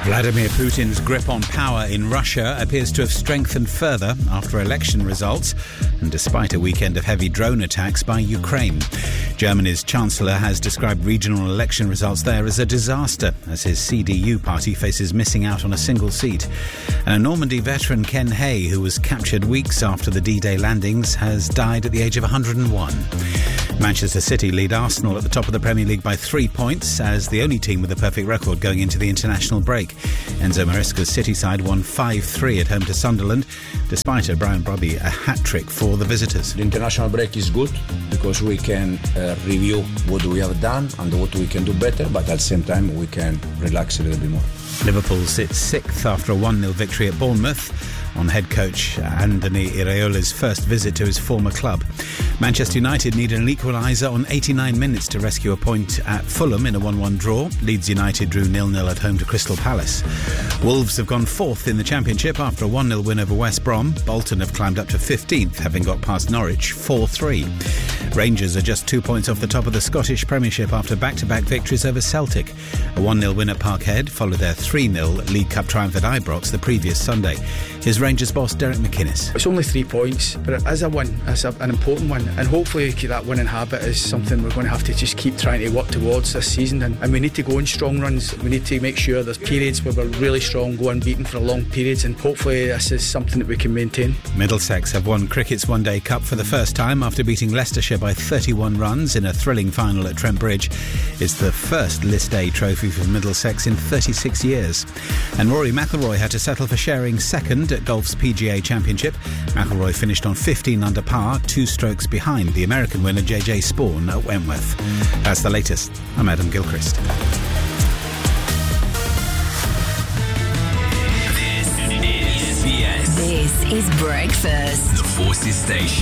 Vladimir Putin's grip on power in Russia appears to have strengthened further after election results and despite a weekend of heavy drone attacks by Ukraine. Germany's Chancellor has described regional election results there as a disaster as his CDU party faces missing out on a single seat. And a Normandy veteran, Ken Hay, who was captured weeks after the D-Day landings, has died at the age of 101. Manchester City lead Arsenal at the top of the Premier League by 3 points as the only team with a perfect record going into the international break. Enzo Maresca's City side won 5-3 at home to Sunderland, despite Brian Brobby a hat-trick for the visitors. The international break is good because we can review what we have done and what we can do better, but at the same time we can relax a little bit more. Liverpool sits sixth after a 1-0 victory at Bournemouth on head coach Andoni Iraola's first visit to his former club. Manchester United needed an equaliser on 89 minutes to rescue a point at Fulham in a 1-1 draw. Leeds United drew 0-0 at home to Crystal Palace. Wolves have gone fourth in the Championship after a 1-0 win over West Brom. Bolton have climbed up to 15th, having got past Norwich 4-3. Rangers are just 2 points off the top of the Scottish Premiership after back-to-back victories over Celtic. A 1-0 win at Parkhead followed their 3-0 League Cup triumph at Ibrox the previous Sunday. Here's Rangers boss Derek McInnes. It's only 3 points, but it is a win. It's an important one, and hopefully that winning habit is something we're going to have to just keep trying to work towards this season, and we need to go on strong runs. We need to make sure there's periods where we're really strong, go unbeaten for long periods, and hopefully this is something that we can maintain. Middlesex have won Cricket's One Day Cup for the first time after beating Leicestershire by 31 runs in a thrilling final at Trent Bridge. It's the first List A trophy for Middlesex in 36 years. And Rory McIlroy had to settle for sharing second at golf's PGA Championship. McIlroy finished on 15 under par, 2 strokes behind the American winner JJ Spawn at Wentworth. That's the latest. I'm Adam Gilchrist. This is Breakfast. The Forces Station.